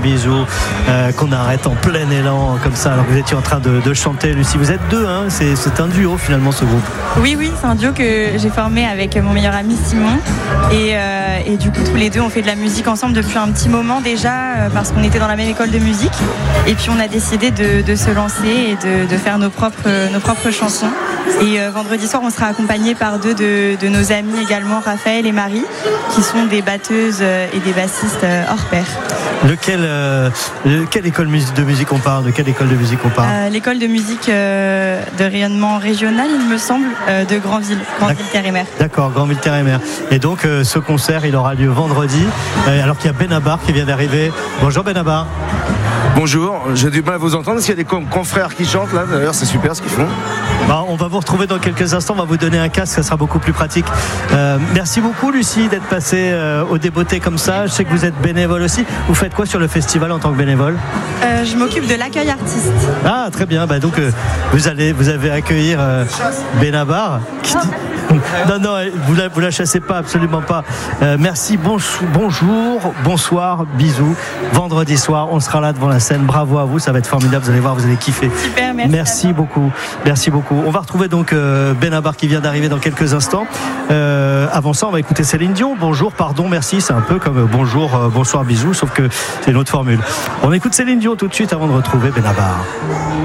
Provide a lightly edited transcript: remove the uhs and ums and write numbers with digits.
bisous, qu'on arrête en plein élan comme ça alors que vous étiez en train de chanter. Lucie, vous êtes deux, hein, c'est un duo finalement ce groupe. Oui, c'est un duo que j'ai formé avec mon meilleur ami Simon et du coup tous les deux on fait de la musique ensemble depuis un petit moment déjà parce qu'on était dans la même école de musique et puis on a décidé de se lancer et de faire nos propres chansons. Et vendredi soir on sera accompagné par deux de nos amis également, Raphaël et Marie, qui sont des batteuses et des bassistes hors pair. Quelle école de musique on parle? De quelle école de musique on parle? L'école de musique de rayonnement régional, il me semble, de Granville-Terre-et-Mer. D'accord, Granville-Terre-et-Mer. Et donc ce concert, il aura lieu vendredi, alors qu'il y a Benabar qui vient d'arriver. Bonjour Benabar. Bonjour, j'ai du mal à vous entendre. S'il y a des confrères qui chantent là, d'ailleurs, c'est super ce qu'ils font. On va vous retrouver dans quelques instants, on va vous donner un casque, ça sera beaucoup plus pratique. Merci beaucoup Lucie d'être passée au Débeauté comme ça. Je sais que vous êtes bénévole aussi. Vous faites quoi sur le festival en tant que bénévole? Je m'occupe de l'accueil artiste. Ah très bien, donc vous avez accueillir Benabar qui dit... Non, vous la chassez pas, absolument pas. Merci, bonjour, bonsoir, bisous. Vendredi soir, on sera là devant la scène. Bravo à vous, ça va être formidable. Vous allez voir, vous allez kiffer. Super, merci beaucoup. On va retrouver donc Benabar qui vient d'arriver dans quelques instants. Avant ça, on va écouter Céline Dion. Bonjour, pardon, merci. C'est un peu comme bonjour, bonsoir, bisous, sauf que c'est une autre formule. On écoute Céline Dion tout de suite avant de retrouver Benabar.